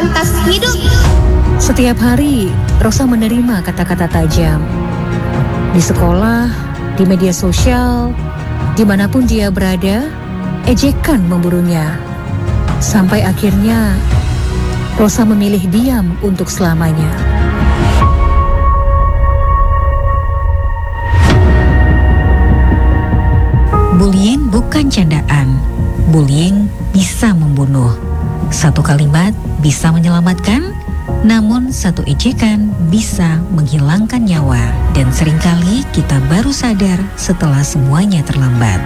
pantas hidup. Setiap hari, Rosa menerima kata-kata tajam. Di sekolah, di media sosial, dimanapun dia berada, ejekan memburunya. Sampai akhirnya, Rosa memilih diam untuk selamanya. Bullying bukan candaan. Bullying bisa membunuh. Satu kalimat bisa menyelamatkan, namun satu ejekan bisa menghilangkan nyawa. Dan seringkali kita baru sadar setelah semuanya terlambat.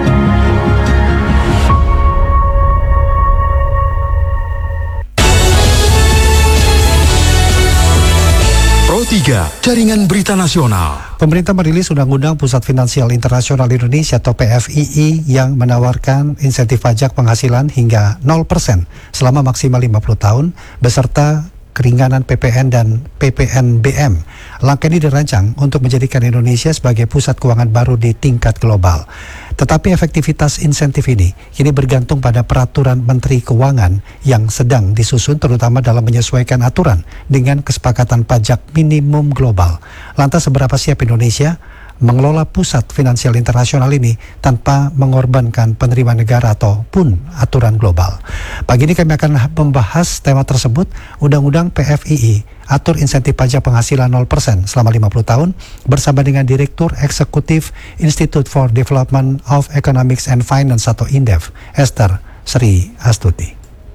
Pro 3, Jaringan Berita Nasional. Pemerintah merilis Undang-Undang Pusat Finansial Internasional Indonesia atau PFII yang menawarkan insentif pajak penghasilan hingga 0% selama maksimal 50 tahun beserta keringanan PPN dan PPNBM. Langkah ini dirancang untuk menjadikan Indonesia sebagai pusat keuangan baru di tingkat global. Tetapi efektivitas insentif ini kini bergantung pada peraturan Menteri Keuangan yang sedang disusun, terutama dalam menyesuaikan aturan dengan kesepakatan pajak minimum global. Lantas seberapa siap Indonesia mengelola pusat finansial internasional ini tanpa mengorbankan penerimaan negara ataupun aturan global? Pagi ini kami akan membahas tema tersebut, Undang-Undang PFII, atur insentif pajak penghasilan 0% selama 50 tahun, bersama dengan Direktur Eksekutif Institute for Development of Economics and Finance atau INDEF, Esther Sri Astuti.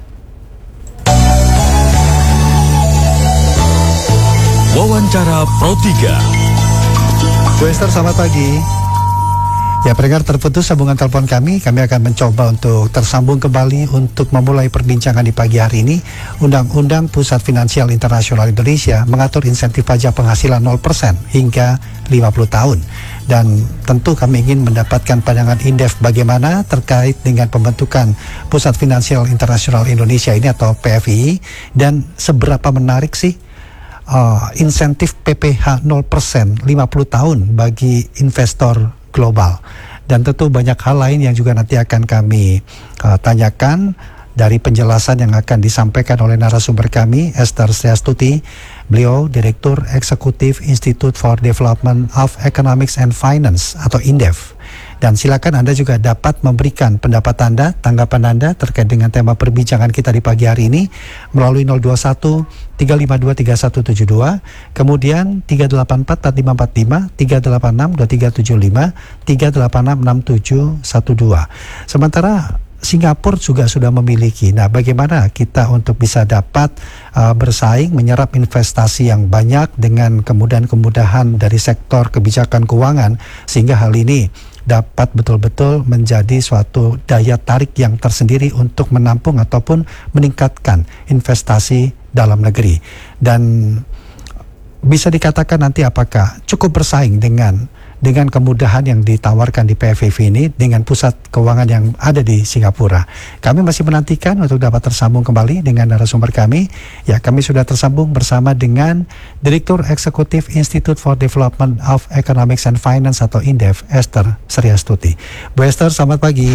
Wawancara Pro 3. Bu Esther, selamat pagi. Ya, pendengar, terputus sambungan telepon kami akan mencoba untuk tersambung kembali untuk memulai perbincangan di pagi hari ini. Undang-Undang Pusat Finansial Internasional Indonesia mengatur insentif pajak penghasilan 0% hingga 50 tahun. Dan tentu kami ingin mendapatkan pandangan INDEF bagaimana terkait dengan pembentukan Pusat Finansial Internasional Indonesia ini atau PFII, dan seberapa menarik sih insentif PPh 0% 50 tahun bagi investor global. Dan tentu banyak hal lain yang juga nanti akan kami tanyakan dari penjelasan yang akan disampaikan oleh narasumber kami, Esther Sri Astuti. Beliau Direktur Eksekutif Institute for Development of Economics and Finance atau INDEF. Dan silakan Anda juga dapat memberikan pendapat Anda, tanggapan Anda terkait dengan tema perbincangan kita di pagi hari ini melalui 021 352 3172, kemudian 384 4545, 386 2375, 386 6712. Sementara Singapura juga sudah memiliki. Nah, bagaimana kita untuk bisa dapat bersaing, menyerap investasi yang banyak dengan kemudahan-kemudahan dari sektor kebijakan keuangan, sehingga hal ini dapat betul-betul menjadi suatu daya tarik yang tersendiri untuk menampung ataupun meningkatkan investasi dalam negeri. Dan bisa dikatakan nanti apakah cukup bersaing dengan kemudahan yang ditawarkan di PFII ini dengan pusat keuangan yang ada di Singapura. Kami masih menantikan untuk dapat tersambung kembali dengan narasumber kami. Ya, kami sudah tersambung bersama dengan Direktur Eksekutif Institute for Development of Economics and Finance atau INDEF, Esther Sri Astuti. Bu Esther, selamat pagi.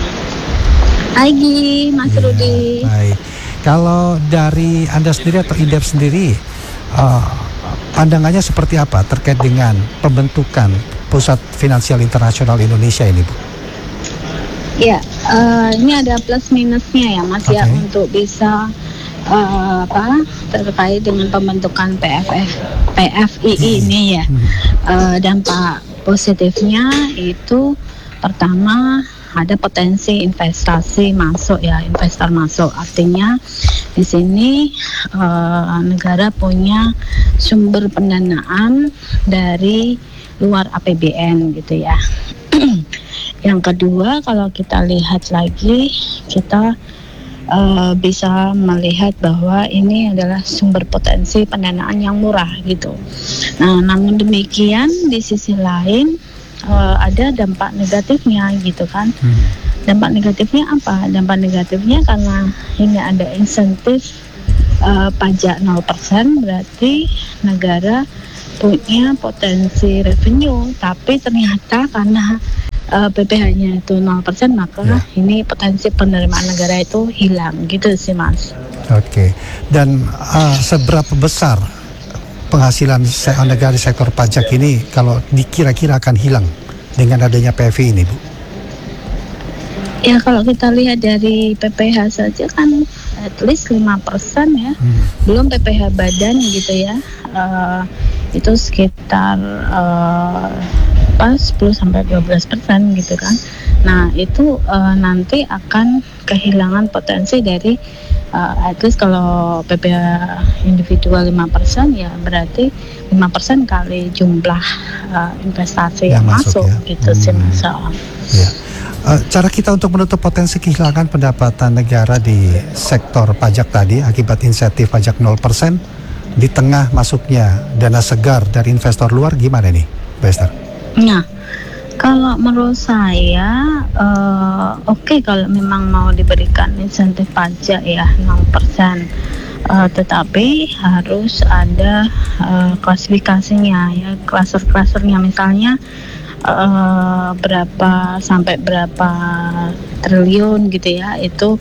Pagi, Mas Rudi. Baik. Kalau dari Anda sendiri atau INDEF sendiri, pandangannya seperti apa terkait dengan pembentukan Pusat Finansial Internasional Indonesia ini, Bu? Ya, ini ada plus minusnya ya, Mas, ya, untuk bisa terkait dengan pembentukan PFII ini ya. Dampak positifnya itu pertama ada potensi investasi masuk ya, investor masuk. Artinya di sini negara punya sumber pendanaan dari luar APBN gitu ya. Yang kedua, kalau kita lihat lagi, kita bisa melihat bahwa ini adalah sumber potensi pendanaan yang murah gitu. Nah, namun demikian di sisi lain ada dampak negatifnya gitu kan. Dampak negatifnya apa? Dampak negatifnya karena ini ada insentif pajak 0%, berarti negara punya potensi revenue, tapi ternyata karena PPh-nya itu 0%, maka ini potensi penerimaan negara itu hilang gitu sih, Mas. Oke. Dan seberapa besar penghasilan negara di sektor pajak ini kalau dikira-kira akan hilang dengan adanya PFI ini, Bu? Ya kalau kita lihat dari PPH saja kan at least 5% ya, belum PPH badan gitu ya, itu sekitar 10-12% gitu kan. Nah itu nanti akan kehilangan potensi dari at least kalau PPH individual 5% ya berarti 5% kali jumlah investasi yang masuk ya? Gitu sih masalah. Ya. Cara kita untuk menutup potensi kehilangan pendapatan negara di sektor pajak tadi akibat insentif pajak 0% di tengah masuknya dana segar dari investor luar gimana nih, Bu Esther? Nah, kalau menurut saya oke, kalau memang mau diberikan insentif pajak ya 0%, tetapi harus ada klasifikasinya ya, klaster-klasternya, misalnya berapa sampai berapa triliun gitu ya, itu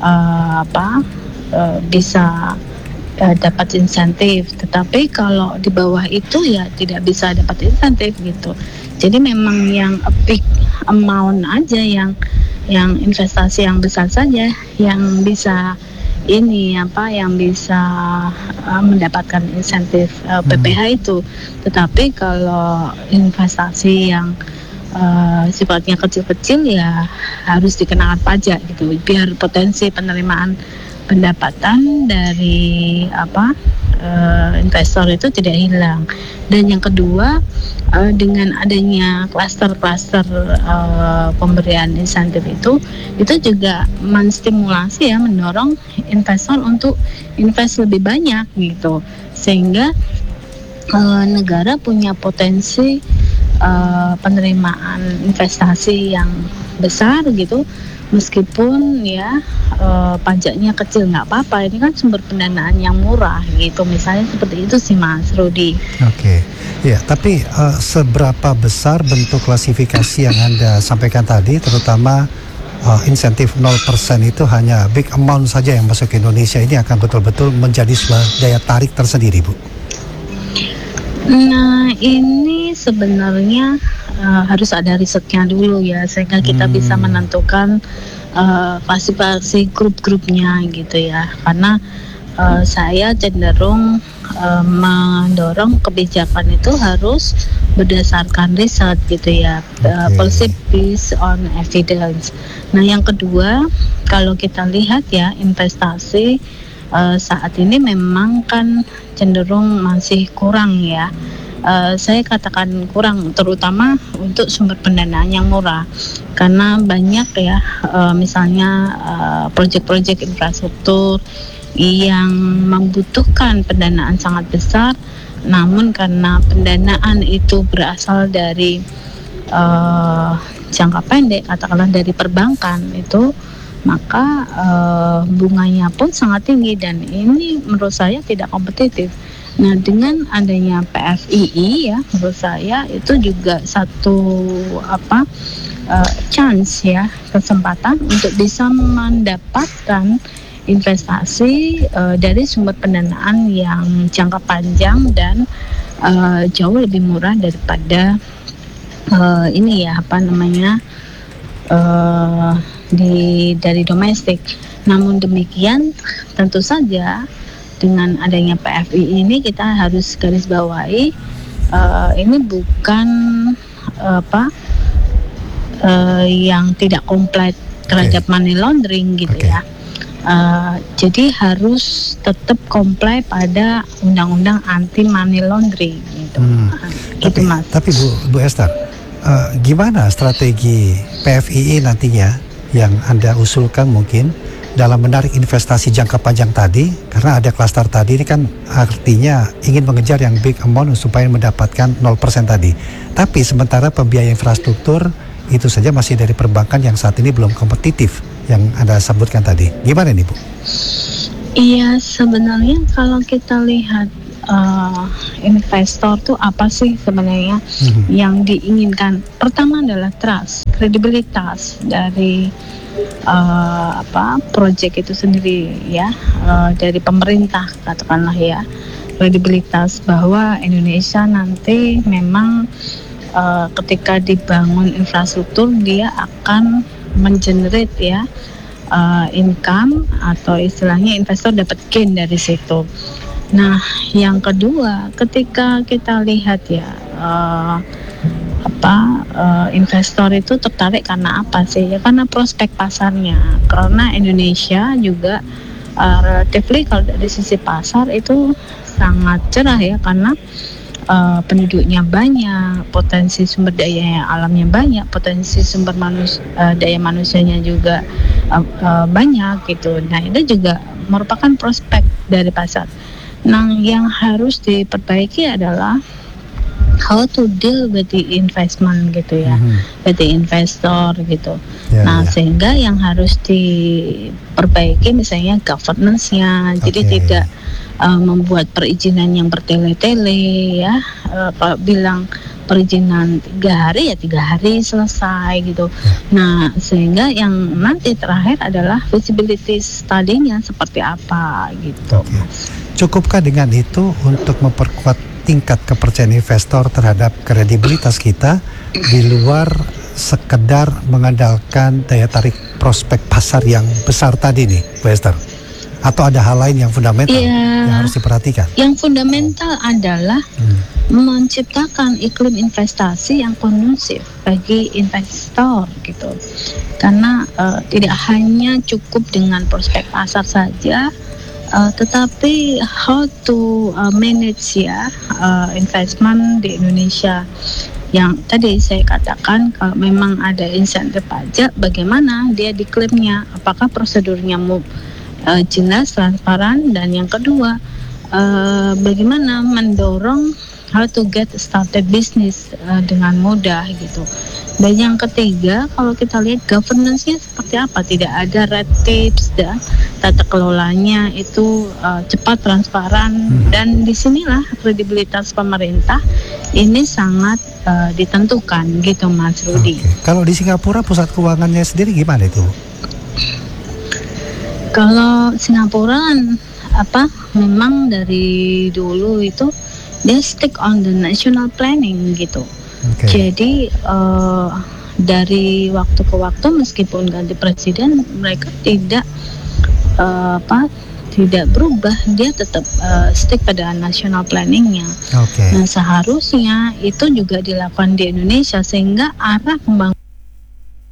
bisa dapat insentif, tetapi kalau di bawah itu ya tidak bisa dapat insentif gitu. Jadi memang yang a big amount aja, yang investasi yang besar saja yang bisa yang bisa mendapatkan insentif PPH itu. Tetapi kalau investasi yang sifatnya kecil-kecil ya harus dikenakan pajak gitu, biar potensi penerimaan pendapatan dari investor itu tidak hilang. Dan yang kedua, dengan adanya klaster-klaster pemberian insentif itu juga menstimulasi ya, mendorong investor untuk invest lebih banyak gitu, sehingga negara punya potensi penerimaan investasi yang besar gitu. Meskipun ya pajaknya kecil nggak apa-apa, ini kan sumber pendanaan yang murah gitu, misalnya seperti itu sih Mas Rudi. Oke, ya, tapi seberapa besar bentuk klasifikasi yang Anda sampaikan tadi, terutama insentif 0% itu hanya big amount saja yang masuk ke Indonesia, ini akan betul-betul menjadi sebuah daya tarik tersendiri, Bu? Nah, ini sebenarnya harus ada risetnya dulu ya, sehingga kita bisa menentukan klasifikasi grup-grupnya gitu ya. Karena saya cenderung mendorong kebijakan itu harus berdasarkan riset gitu ya, policy based on evidence. Nah, yang kedua, kalau kita lihat ya, investasi saat ini memang kan cenderung masih kurang ya. Saya katakan kurang, terutama untuk sumber pendanaan yang murah, karena banyak ya misalnya proyek-proyek infrastruktur yang membutuhkan pendanaan sangat besar, namun karena pendanaan itu berasal dari jangka pendek, katakanlah dari perbankan itu, maka bunganya pun sangat tinggi, dan ini menurut saya tidak kompetitif. Nah, dengan adanya PFII ya, menurut saya itu juga satu chance ya, kesempatan untuk bisa mendapatkan investasi dari sumber pendanaan yang jangka panjang dan jauh lebih murah daripada dari domestik. Namun demikian, tentu saja dengan adanya PFI ini kita harus garis bawahi, ini bukan yang tidak komplit terhadap money laundering gitu ya. Jadi harus tetap comply pada undang-undang anti money laundering gitu. Gitu, Mas. Tapi Bu Esther, gimana strategi PFII nantinya yang Anda usulkan mungkin dalam menarik investasi jangka panjang tadi, karena ada klaster tadi, ini kan artinya ingin mengejar yang big amount supaya mendapatkan 0% tadi. Tapi sementara pembiayaan infrastruktur itu saja masih dari perbankan yang saat ini belum kompetitif yang Anda sebutkan tadi. Gimana nih, Bu? Iya, sebenarnya kalau kita lihat investor tuh apa sih sebenarnya yang diinginkan? Pertama adalah trust, kredibilitas dari project itu sendiri ya, dari pemerintah katakanlah ya, kredibilitas bahwa Indonesia nanti memang ketika dibangun infrastruktur dia akan mengenerate ya income, atau istilahnya investor dapat gain dari situ. Nah, yang kedua, ketika kita lihat ya investor itu tertarik karena apa sih? Ya karena prospek pasarnya. Karena Indonesia juga relatively kalau dari sisi pasar itu sangat cerah ya, karena penduduknya banyak, potensi sumber daya alamnya banyak, potensi sumber daya manusianya juga banyak gitu. Nah, itu juga merupakan prospek dari pasar. Nah, yang harus diperbaiki adalah how to deal with the investment gitu ya, with the investor gitu. Sehingga yang harus diperbaiki misalnya governance-nya, jadi tidak membuat perizinan yang bertele-tele ya. Kalau bilang perizinan 3 hari ya 3 hari selesai gitu. Nah, sehingga yang nanti terakhir adalah feasibility study-nya seperti apa gitu. Cukupkah dengan itu untuk memperkuat tingkat kepercayaan investor terhadap kredibilitas kita di luar sekedar mengandalkan daya tarik prospek pasar yang besar tadi nih, Bu Esther? Atau ada hal lain yang fundamental yang harus diperhatikan? Yang fundamental adalah menciptakan iklim investasi yang kondusif bagi investor gitu. Karena tidak hanya cukup dengan prospek pasar saja, tetapi how to manage ya investment di Indonesia. Yang tadi saya katakan, kalau memang ada insentif pajak, bagaimana dia diklaimnya, apakah prosedurnya jelas, transparan, dan yang kedua bagaimana mendorong how to get started business dengan mudah gitu. Dan yang ketiga, kalau kita lihat governance-nya seperti apa, tidak ada red tapes dan tata kelolanya itu cepat, transparan, dan disinilah kredibilitas pemerintah ini sangat ditentukan gitu, Mas Rudi. Kalau di Singapura pusat keuangannya sendiri gimana itu? Kalau Singapura memang dari dulu itu dia stick on the national planning gitu. Jadi dari waktu ke waktu meskipun ganti presiden, mereka tidak berubah, dia tetap stick pada national planningnya. Nah, seharusnya itu juga dilakukan di Indonesia, sehingga arah pembangunan